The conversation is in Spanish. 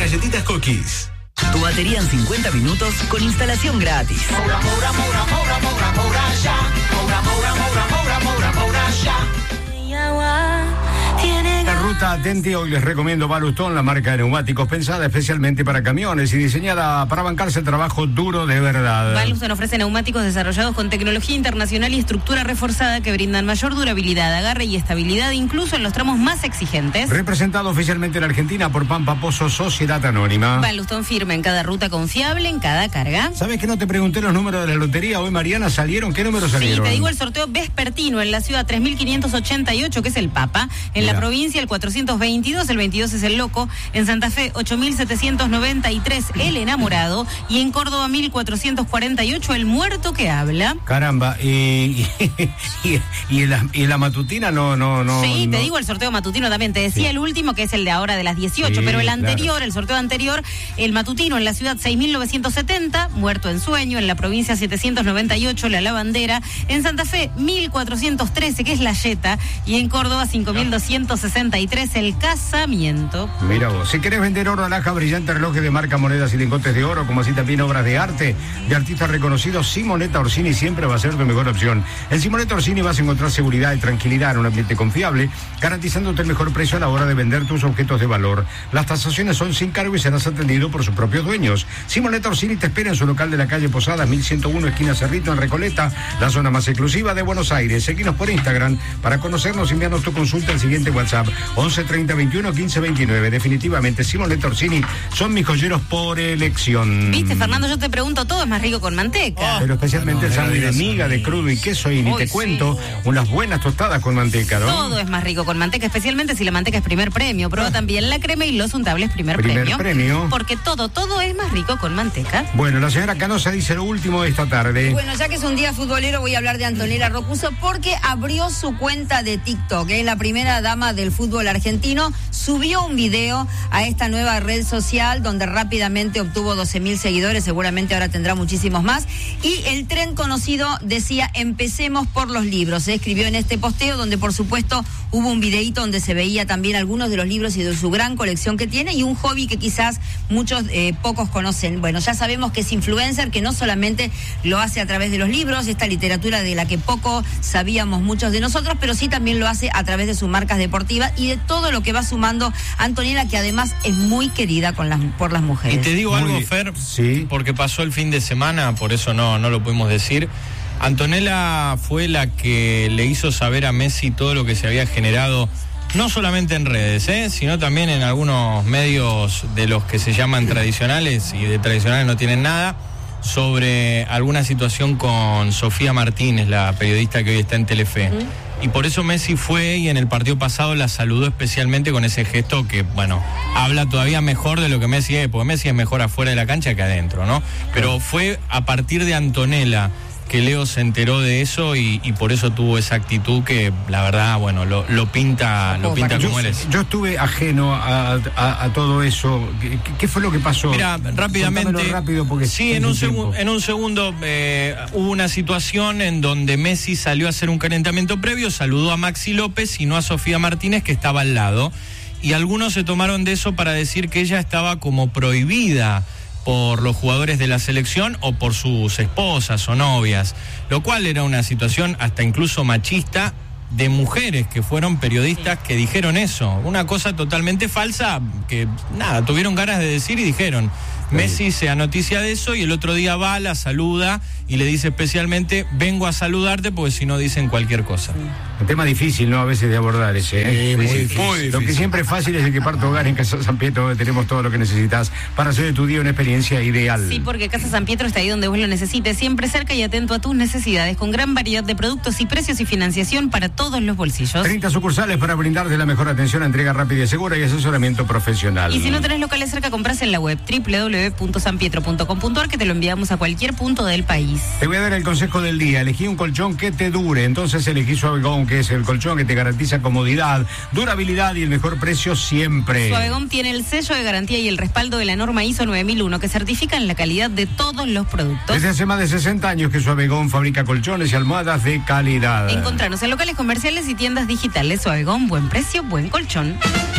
galletitas Cookies. Tu batería en 50 minutos con instalación gratis. La ruta Atenti hoy les recomiendo Balustón, la marca de neumáticos pensada especialmente para camiones y diseñada para bancarse el trabajo duro de verdad. Balustón ofrece neumáticos desarrollados con tecnología internacional y estructura reforzada que brindan mayor durabilidad, agarre y estabilidad incluso en los tramos más exigentes. Representado oficialmente en Argentina por Pampa Pozo Sociedad Anónima. Balustón firma en cada ruta confiable, en cada carga. ¿Sabes que no te pregunté los números de la lotería? Hoy, Mariana, ¿salieron? ¿Qué números salieron? Sí, te digo el sorteo vespertino en la ciudad 3588, que es el Papa. En la provincia el 422, el 22 es el Loco. En Santa Fe 8793, el Enamorado. Y en Córdoba 1448, el Muerto que habla. Caramba, y en la matutina no. Sí, no. te digo el sorteo matutino también. Te decía el último, que es el de ahora de las 18, Sí, pero el anterior, claro. el sorteo anterior, el matutino en la ciudad 6970, Muerto en Sueño. En la provincia 798, la Lavandera. En Santa Fe 1413, que es la Yeta. Y en Córdoba 5263, el Casamiento. Mira vos, si querés vender oro, alhaja, brillante, relojes de marca, monedas y lingotes de oro, como así también obras de arte de artistas reconocidos, Simonetta Orsini siempre va a ser tu mejor opción. En Simonetta Orsini vas a encontrar seguridad y tranquilidad en un ambiente confiable, garantizándote el mejor precio a la hora de vender tus objetos de valor. Las tasaciones son sin cargo y serás atendido por sus propios dueños. Simonetta Orsini te espera en su local de la calle Posada, 1101, esquina Cerrito, en Recoleta, la zona más exclusiva de Buenos Aires. Seguinos por Instagram para conocernos y enviarnos tu consulta al siguiente WhatsApp, 11 30 21 15 29. Definitivamente, Simonetta Orsini son mis joyeros por elección. Viste, Fernando, yo te pregunto, todo es más rico con manteca. Pero especialmente el sándwich de miga, de crudo y queso, y ni te cuento, unas buenas tostadas con manteca, ¿no? Todo es más rico con manteca, especialmente si la manteca es primer premio. Prueba también la crema y los untables primer premio. Porque todo es más rico con manteca. Bueno, la señora Canosa dice lo último de esta tarde. Bueno, ya que es un día futbolero, voy a hablar de Antonella Rocuso porque abrió su cuenta de TikTok. Es la primera dama del fútbol argentino. Subió un video a esta nueva red social donde rápidamente obtuvo 12.000 seguidores. Seguramente ahora tendrá muchísimos más. Y el tren conocido decía: empecemos por los libros. Se escribió en este posteo donde, por supuesto, hubo un videíto donde se veía también algunos de los libros y de su gran colección que tiene, y un hobby que quizás muchos pocos conocen. Bueno, ya sabemos que es influencer, que no solamente lo hace a través de los libros, esta literatura de la que poco sabíamos muchos de nosotros, pero sí también lo hace a través de sus marcas deportivas y de todo lo que va sumando Antonella, que además es muy querida por las mujeres. Y te digo algo, Fer, porque pasó el fin de semana, por eso no lo pudimos decir. Antonella fue la que le hizo saber a Messi todo lo que se había generado, no solamente en redes, sino también en algunos medios de los que se llaman tradicionales, y de tradicionales no tienen nada, sobre alguna situación con Sofía Martínez, la periodista que hoy está en Telefe. Y por eso Messi fue, y en el partido pasado la saludó especialmente con ese gesto que, bueno, habla todavía mejor de lo que Messi es, porque Messi es mejor afuera de la cancha que adentro, ¿no? Pero fue a partir de Antonella que Leo se enteró de eso y por eso tuvo esa actitud que, la verdad, bueno, lo pinta como él es. Yo estuve ajeno a todo eso. ¿Qué fue lo que pasó? Mira, rápidamente. Rápido porque sí, en un segundo hubo una situación en donde Messi salió a hacer un calentamiento previo, saludó a Maxi López y no a Sofía Martínez, que estaba al lado. Y algunos se tomaron de eso para decir que ella estaba como prohibida por los jugadores de la selección o por sus esposas o novias, lo cual era una situación hasta incluso machista de mujeres que fueron periodistas que dijeron eso, una cosa totalmente falsa que nada, tuvieron ganas de decir y dijeron. Messi se anoticia de eso y el otro día va, la saluda y le dice especialmente: vengo a saludarte porque si no dicen cualquier cosa. Un tema difícil, ¿no? A veces de abordar ese. Sí, muy difícil. Lo que siempre es fácil es de que Parto Hogar en Casa San Pietro, donde tenemos todo lo que necesitas para hacer de tu día una experiencia ideal. Sí, porque Casa San Pietro está ahí donde vos lo necesites, siempre cerca y atento a tus necesidades, con gran variedad de productos y precios y financiación para todos los bolsillos. 30 sucursales para brindarte la mejor atención, entrega rápida y segura y asesoramiento profesional. Y si no tenés locales cerca, compras en la web www.sanpietro.com.ar, que te lo enviamos a cualquier punto del país. Te voy a dar el consejo del día. Elegí un colchón que te dure. Entonces elegí Suavegón, que es el colchón que te garantiza comodidad, durabilidad y el mejor precio siempre. Suavegón tiene el sello de garantía y el respaldo de la norma ISO 9001, que certifican la calidad de todos los productos. Desde hace más de 60 años que Suavegón fabrica colchones y almohadas de calidad. Encontrarnos en locales comerciales y tiendas digitales. Suavegón, buen precio, buen colchón.